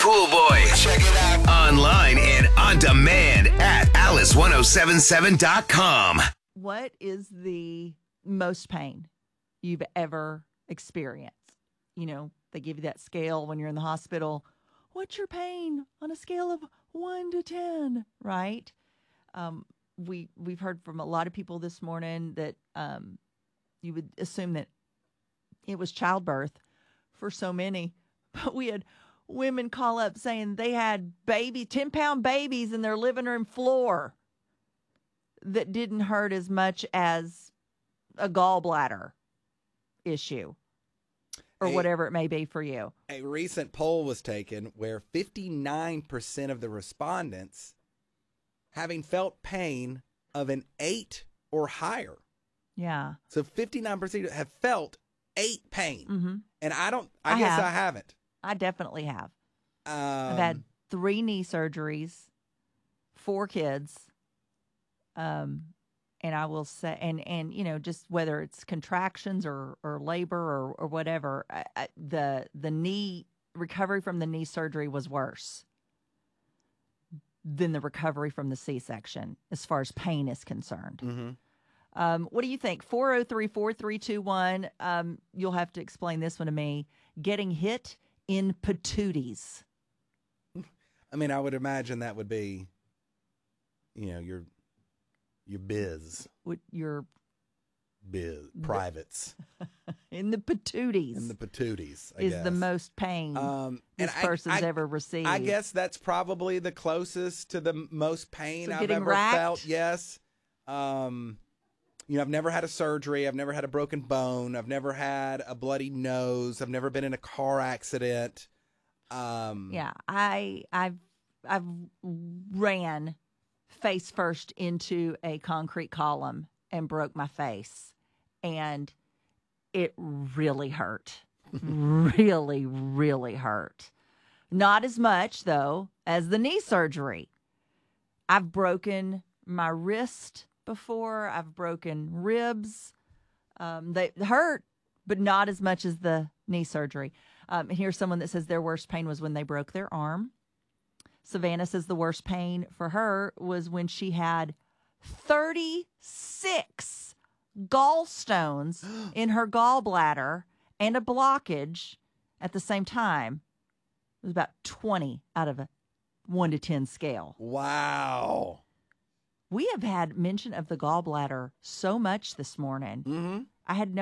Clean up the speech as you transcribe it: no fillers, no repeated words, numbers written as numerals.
Pool Boys. Check it out. Online and on demand at alice1077.com. What is the most pain you've ever experienced? You know, they give you that scale when you're in the hospital. What's your pain on a scale of 1 to 10, right? We've heard from a lot of people this morning that you would assume that it was childbirth for so many. But we had women call up saying they had 10-pound babies in their living room floor that didn't hurt as much as a gallbladder issue or whatever it may be for you. A recent poll was taken where 59% of the respondents having felt pain of an 8 or higher. Yeah. So 59% have felt 8 pain. Mm-hmm. And I guess I haven't. I definitely have. I've had 3 knee surgeries, 4 kids. And I will say, and you know, just whether it's contractions or labor or whatever, the knee recovery from the knee surgery was worse than the recovery from the C-section as far as pain is concerned. Mm-hmm. What do you think? 403-4321. You'll have to explain this one to me. Getting hit in patooties. I mean, I would imagine that would be, you know, your biz. Your biz privates. In the patooties. In the patooties, I is guess. the most pain this person's ever received. I guess that's probably the closest to the most pain so I've ever racked? felt. Yes. You know, I've never had a surgery. I've never had a broken bone. I've never had a bloody nose. I've never been in a car accident. Yeah, I've ran face first into a concrete column and broke my face, and it really hurt. Really, really hurt. Not as much though as the knee surgery. I've broken my wrist before. I've broken ribs. They hurt, but not as much as the knee surgery. And here's someone that says their worst pain was when they broke their arm. Savannah says the worst pain for her was when she had 36 gallstones in her gallbladder and a blockage at the same time. It was about 20 out of a 1 to 10 scale. Wow. We have had mention of the gallbladder so much this morning. Mm-hmm. I had no